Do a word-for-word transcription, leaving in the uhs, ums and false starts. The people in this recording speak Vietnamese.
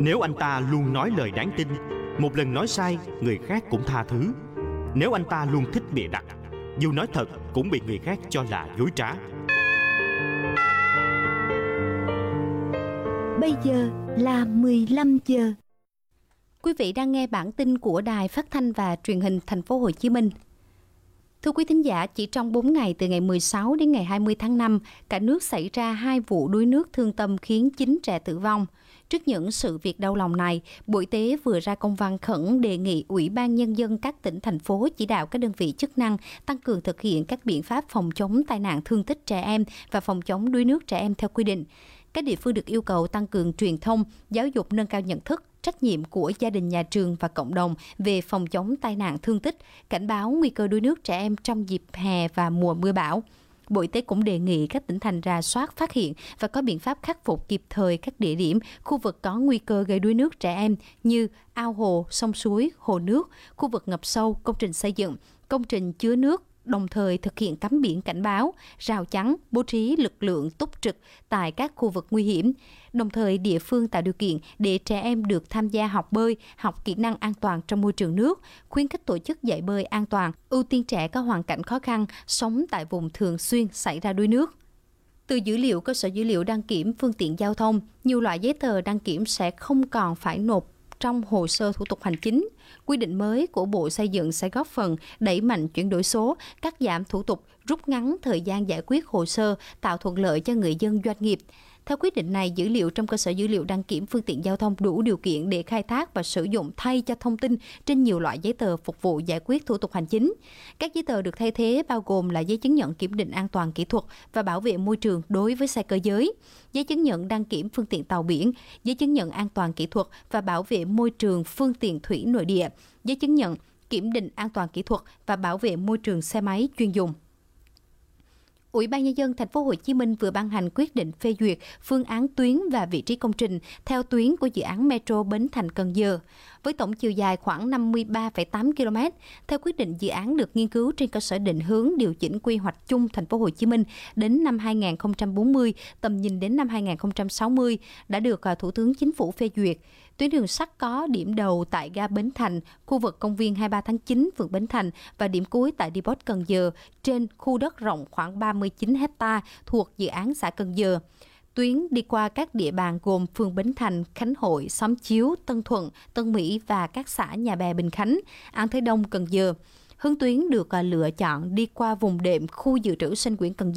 Nếu anh ta luôn nói lời đáng tin, một lần nói sai người khác cũng tha thứ. Nếu anh ta luôn thích bịa đặt, dù nói thật cũng bị người khác cho là dối trá. Bây giờ là mười lăm giờ. Quý vị đang nghe bản tin của Đài Phát thanh và Truyền hình Thành phố Hồ Chí Minh. Thưa quý thính giả, chỉ trong bốn ngày từ ngày mười sáu đến ngày hai mươi tháng năm, cả nước xảy ra hai vụ đuối nước thương tâm khiến chín trẻ tử vong. Trước những sự việc đau lòng này, Bộ Y tế vừa ra công văn khẩn đề nghị Ủy ban Nhân dân các tỉnh, thành phố chỉ đạo các đơn vị chức năng tăng cường thực hiện các biện pháp phòng chống tai nạn thương tích trẻ em và phòng chống đuối nước trẻ em theo quy định. Các địa phương được yêu cầu tăng cường truyền thông, giáo dục nâng cao nhận thức, trách nhiệm của gia đình, nhà trường và cộng đồng về phòng chống tai nạn thương tích, cảnh báo nguy cơ đuối nước trẻ em trong dịp hè và mùa mưa bão. Bộ Y tế cũng đề nghị các tỉnh thành rà soát, phát hiện và có biện pháp khắc phục kịp thời các địa điểm, khu vực có nguy cơ gây đuối nước trẻ em như ao hồ, sông suối, hồ nước, khu vực ngập sâu, công trình xây dựng, công trình chứa nước, đồng thời thực hiện cắm biển cảnh báo, rào chắn, bố trí lực lượng túc trực tại các khu vực nguy hiểm. Đồng thời, địa phương tạo điều kiện để trẻ em được tham gia học bơi, học kỹ năng an toàn trong môi trường nước, khuyến khích tổ chức dạy bơi an toàn, ưu tiên trẻ có hoàn cảnh khó khăn, sống tại vùng thường xuyên xảy ra đuối nước. Từ dữ liệu cơ sở dữ liệu đăng kiểm phương tiện giao thông, nhiều loại giấy tờ đăng kiểm sẽ không còn phải nộp trong hồ sơ thủ tục hành chính. Quy định mới của Bộ Xây dựng sẽ góp phần đẩy mạnh chuyển đổi số, cắt giảm thủ tục, rút ngắn thời gian giải quyết hồ sơ, tạo thuận lợi cho người dân, doanh nghiệp. Theo quyết định này, dữ liệu trong cơ sở dữ liệu đăng kiểm phương tiện giao thông đủ điều kiện để khai thác và sử dụng thay cho thông tin trên nhiều loại giấy tờ phục vụ giải quyết thủ tục hành chính. Các giấy tờ được thay thế bao gồm là giấy chứng nhận kiểm định an toàn kỹ thuật và bảo vệ môi trường đối với xe cơ giới, giấy chứng nhận đăng kiểm phương tiện tàu biển, giấy chứng nhận an toàn kỹ thuật và bảo vệ môi trường phương tiện thủy nội địa, giấy chứng nhận kiểm định an toàn kỹ thuật và bảo vệ môi trường xe máy chuyên dùng. Ủy ban Nhân dân Thành phố Hồ Chí Minh vừa ban hành quyết định phê duyệt phương án tuyến và vị trí công trình theo tuyến của dự án Metro Bến Thành - Cần Giờ. Với tổng chiều dài khoảng năm mươi ba phẩy tám ki lô mét, theo quyết định dự án được nghiên cứu trên cơ sở định hướng điều chỉnh quy hoạch chung Thành phố Hồ Chí Minh đến năm hai nghìn không trăm bốn mươi, tầm nhìn đến năm hai nghìn không trăm sáu mươi đã được Thủ tướng Chính phủ phê duyệt. Tuyến đường sắt có điểm đầu tại ga Bến Thành, khu vực công viên hai mươi ba tháng chín, phường Bến Thành và điểm cuối tại Depot Cần Giờ trên khu đất rộng khoảng ba mươi chín héc ta thuộc dự án xã Cần Giờ. Tuyến đi qua các địa bàn gồm phường Bến Thành, Khánh Hội, Xóm Chiếu, Tân Thuận, Tân Mỹ và các xã Nhà Bè, Bình Khánh, An Thới Đông, Cần Giờ. Hướng tuyến được lựa chọn đi qua vùng đệm khu dự trữ sinh quyển Cần Giờ.